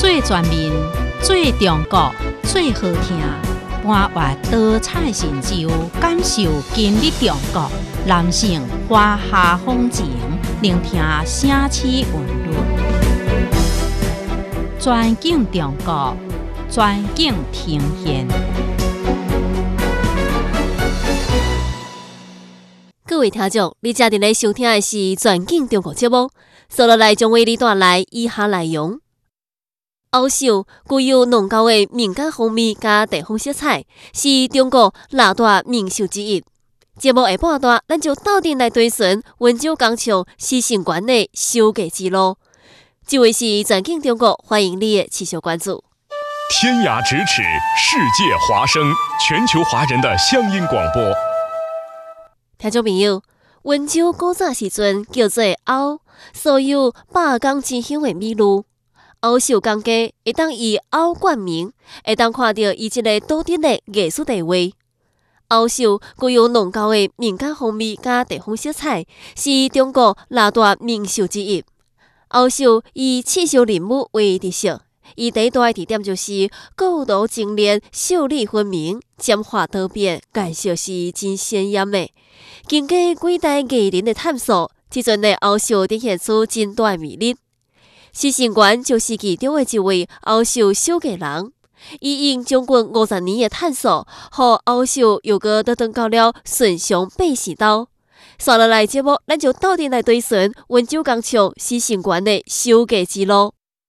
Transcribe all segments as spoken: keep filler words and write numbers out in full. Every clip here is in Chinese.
最全面、最中国、最好听，搬运多彩成就，感受今日中国。男性华夏风情，聆听城市韵律。全景中国，全景呈现。 各位听众，你正伫咧收听的是《全景中国》节目，接落来将为你带来以下内容。欧秀具有浓厚的民间风味加地方色彩，是中国六大名秀之一。节目下半段，咱就斗阵来追寻温州工厂西城县的收价之路。这位是《全景中国》，欢迎你的持续关注。 天涯咫尺，世界华声，全球华人的乡音广播。 听众朋友，温州古早时阵叫做瓯，所有百工之乡的美女。瓯秀工家会当以瓯冠名，会当看到伊这个岛顶的艺术地位。瓯秀具有浓厚的民间风味加地方色彩，是中国六大名秀之一。瓯秀以刺绣人物为特色，伊第一大的特点就是构图精炼、秀丽分明、尖化多变，介绍是真鲜艳的。经过几代艺人的探索，即阵的瓯秀呈现出真大的魅力。西城县就是其中的一位瓯秀收价人，伊用将近五十年的探索，互瓯秀又个得登到了顺祥八世道。刷落来节目，咱就斗阵来追寻温州工厂西城县的收价之路。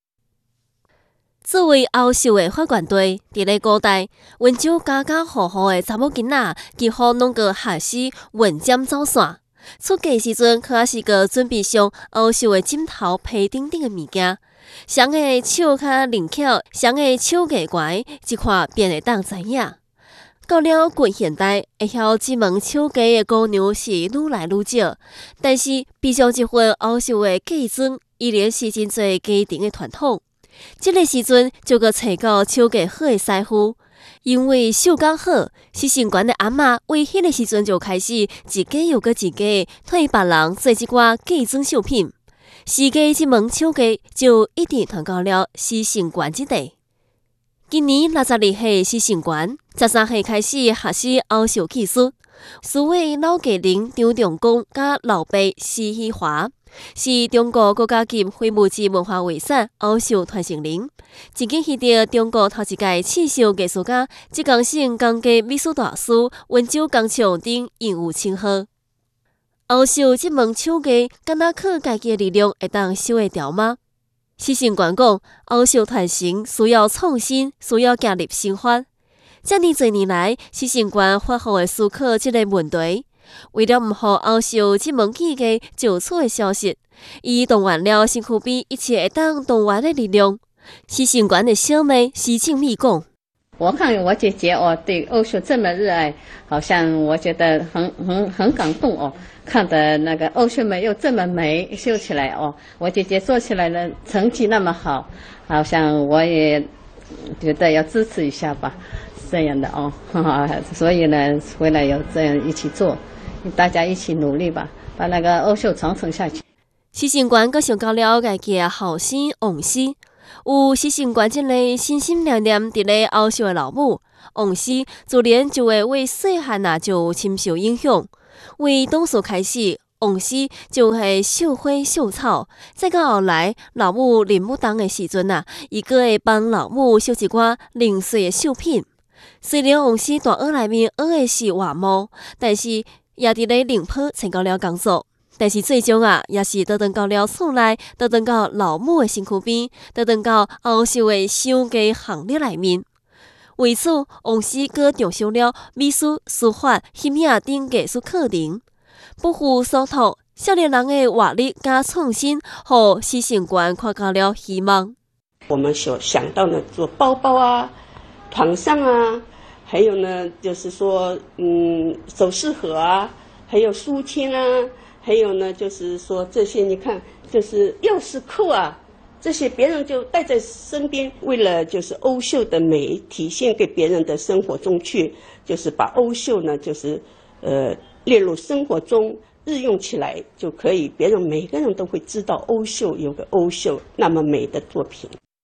作为瓯秀的发源地，伫咧古代，温州家家户户的查某囡仔几乎拢个学习运针走线。出嫁时阵，可也是个准备上瓯秀的枕头、被等等的物件。谁的手较灵巧，谁的手艺悬，一看便会当知影。到了近现代，会晓这门手艺的姑娘是愈来愈少，但是必须一份瓯秀的嫁妆，依然是真侪家庭的传统。这个时阵就个找到手艺好的师傅。因为手工好，西城县的阿嬷为迄个时阵就开始一家又搁一家替别人做一寡嫁妆绣品，世家这门手艺就一直传到了西城县这地。今年六十二岁西城县，十三岁开始学习瓯秀技术。四位老艺人张仲公甲老爸施喜华，是中国国家级非物质文化遗产瓯秀传承人，曾经获得中国头一届刺绣艺术家、浙江省工艺美术大师、温州工厂等应有称号。瓯秀这门手艺，敢若靠家己的力量会当绣会掉吗？西城县讲，瓯秀传承需要创新，需要加入新法。这么多年来，西城县发好的思考这个问题，为了唔互瓯秀这门技艺就此的消息，伊动员了身躯边一切会当动员的力量。西城县的小妹施静丽讲：“ 我看我姐姐哦，对瓯秀这么热爱，好像我觉得很很很感动哦。看的那个瓯秀们又这么美，绣起来哦，我姐姐做起来呢，成绩那么好，好像我也觉得要支持一下吧。”这样的哦，哈哈，所以呢，回来要这样一起做，大家一起努力吧，把那个瓯秀传承下去。 西城县阁想到了家己的后生王师，有西城县这个心心念念伫咧瓯秀的老母王师，自然就会为细汉啊就深受影响。为当初开始，王师就会绣花绣草，再到后来老母临母当的时阵啊，伊阁会帮老母绣一寡零碎的绣品。虽然王师大学内面学的是画木，但是也伫咧灵坡参到了工作。但是最终啊，也是倒转到了厝内，倒转到老母的身躯边，倒转到瓯秀的手艺行列内面。为此，王师阁重修了美术、书法、摄影等艺术课程，不负所托，少年人的活力加创新，互西城县看到了希望。 我们所想到的做包包啊。床上啊，还有呢，就是说，嗯，首饰盒啊，还有书签啊，还有呢，就是说这些，你看，就是钥匙扣啊，这些别人就带在身边，为了就是瓯秀的美体现给别人的生活中去，就是把瓯秀呢，就是呃列入生活中日用起来就可以，别人每个人都会知道瓯秀有个瓯秀那么美的作品。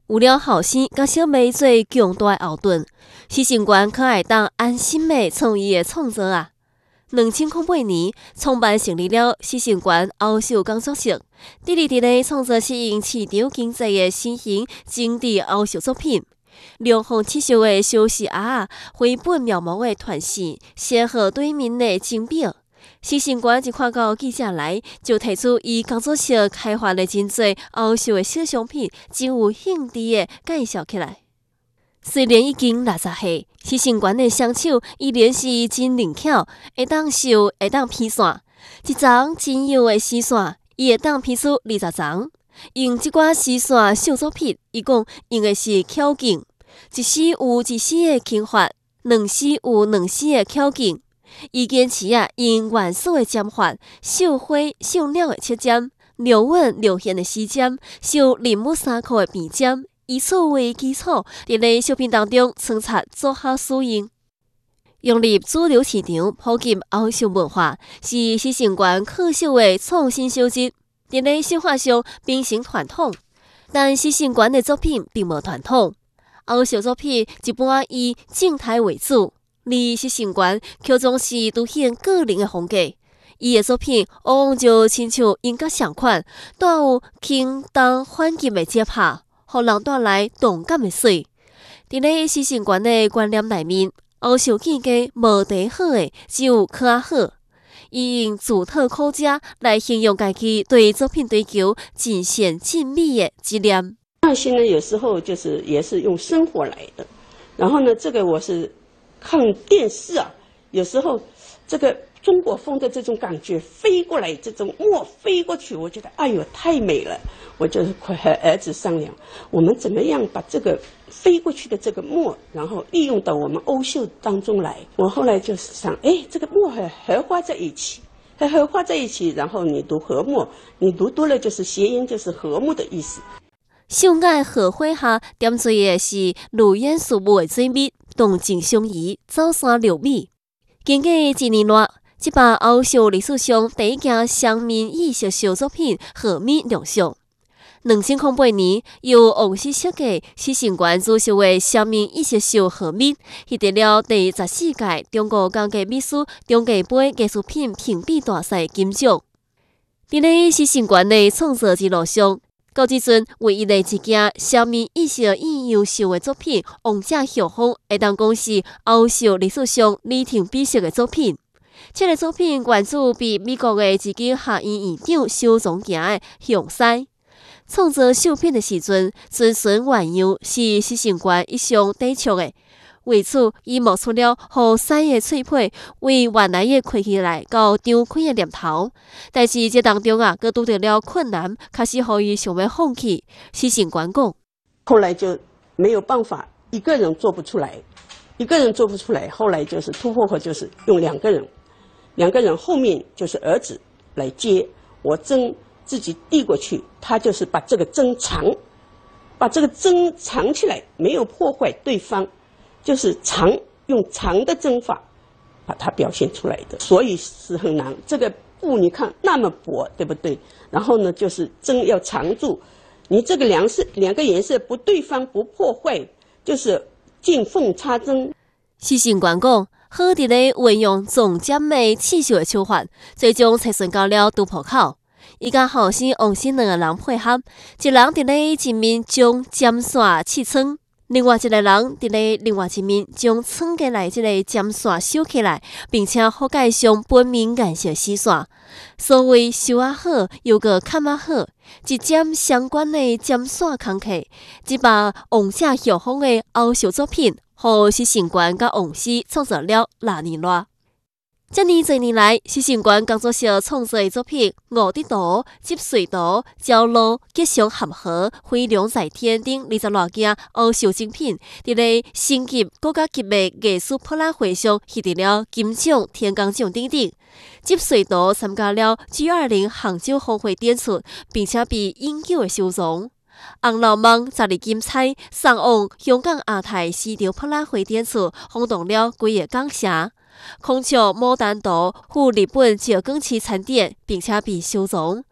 有了后生甲小妹做强大的后盾，施行官可会当安心的创伊的创作啊。两千零八年，创办成立了施行官欧秀工作室，致力伫咧创作适应市场经济的新型精致欧秀作品。两方刺绣的小丝鸭，绘本描摹的团饰，写好对面的精表。施行官一看到记者来，就提出伊工作室开发的真侪欧秀的小商品，真有兴致的介绍起来。虽然已经六十岁，施行官的双手依然是真灵巧，会当绣，会当披线。一丛真幼的丝线，伊会当披出二十丛。用即寡丝线绣作品，伊讲用的是巧劲，一丝有一丝的轻法，两丝有两丝的巧劲。伊坚持啊，用原始的针法，绣花、绣鸟的切针，流纹流线的丝针，绣林木衫裤的边针，以此为基础，伫咧绣品当中穿插组合使用。融入主流市场，普及欧绣文化，是施行官恪守的创新守则。伫咧绣法上秉承传统，但施行官的作品并无传统。欧绣作品一般以静态为主。而施行官却总是凸显个人的风格，伊的作品往往就亲像音乐相款，带有轻重缓急的节拍，互人带来动感的水。伫咧施行官的观念内面，欧绣见价无第好的，只有可较好。伊用自讨苦吃来形容家己对作品追求尽善尽美的质量。 创新呢，有时候就是也是用生活来的。然后呢，这个我是。看电视啊，有时候这个中国风的这种感觉飞过来，这种墨飞过去，我觉得哎呦太美了。我就是和儿子商量，我们怎么样把这个飞过去的这个墨，然后利用到我们欧绣当中来。我后来就是想，哎，这个墨和荷花在一起，和荷花在一起，然后你读荷墨，你读多了就是谐音，就是和睦的意思。 绣眼荷花下点缀的是如烟树木的水蜜。动静相宜，走山六米。经过一年多，这把欧绣历史上第一件双面意式绣作品荷米亮相。两千零八年，由王氏设计、施行官主绣的双面意式绣荷米，获得了第十四届中国工艺美术中价杯艺术品评比大赛金奖。伫咧施行官的创作之路上，到即阵，唯一的一件双面意式应用绣的作品《王者绣风》，会当讲是欧绣历史上里程碑式的作品。这个作品源自被美国的一间下院院长收藏行的向西。创作绣品的时阵，遵循原样是施行官一向抵触的。为此，伊冒出了互西的脆皮为原来的开起来到张开的念头，但是这当中啊，佮拄着了困难，开始互伊想要放弃。施行官讲， 后来就没有办法，一个人做不出来，一个人做不出来，后来就是突破口，就是用两个人，两个人后面就是儿子来接我针，自己递过去，他就是把这个针藏，把这个针藏起来，没有破坏对方。就是长用长的针法把它表现出来的，所以是很难。这个布你看那么薄，对不对？然后呢，就是针要藏住，你这个两色两个颜色不对方不破坏，就是见缝插针。 施行官讲，好伫咧运用重尖的刺绣的手法，最终才顺到了突破口。伊甲后生王生两个人配合，一人伫咧一面将针线刺穿。另外一个人伫咧另外一面将穿过来即个针线收起来，并且覆盖上本面颜色丝线。所谓绣啊好，又个砍啊好，一针相关的针线工课，即把王者绣风的欧绣作品，互施行官甲王师创作了六年多。这年多年来，施行官工作室创作的作品《五滴图》《积水图》《焦路》《吉祥合河》《飞龙在天》等二十多件欧绣精品，伫咧星级国家级的艺术博览会上获得了金奖、天工奖等等。积水图参加了 G 二十 杭州峰会展出，并且被永久的收藏。红楼梦十二金钗送往香港亚太市场博览会展出，轰动了几个港城。孔雀牡丹图赴日本石冈市参展，并且被收藏。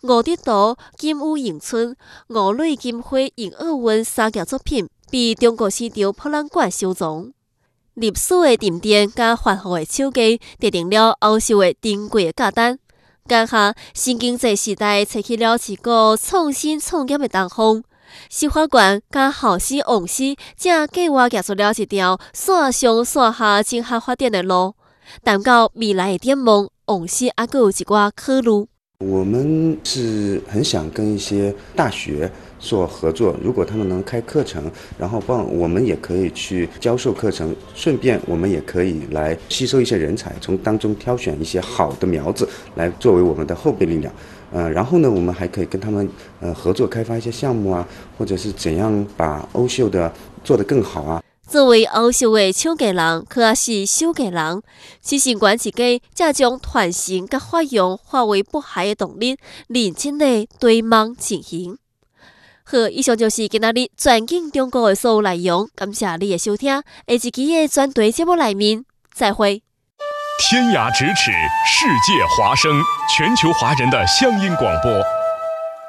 吴德图、金武迎春、吴瑞金花迎奥运三件作品被中国市场博览馆收藏。历史的沉淀甲繁华的手艺，决定了欧洲的珍贵的价值。眼下新经济时代采取了一个创新创业的东风。司法院甲校史王史正计划行出了一条线上线下整合发展的路。谈到未来的展望，王史还阁有一寡考虑。 我们是很想跟一些大学做合作，如果他们能开课程，然后帮我们也可以去教授课程，顺便我们也可以来吸收一些人才，从当中挑选一些好的苗子来作为我们的后备力量。呃，然后呢，我们还可以跟他们呃合作开发一些项目啊，或者是怎样把欧秀的做得更好啊。 作为欧秀的唱艺人，可也是手艺人，执行官自己才将传承甲发扬化为不败的动力，认真的对梦进行。好，以上就是今仔日全景中国的所有内容，感谢你的收听，下一期的专题节目内面再会。 天涯咫尺，世界华声，全球华人的乡音广播。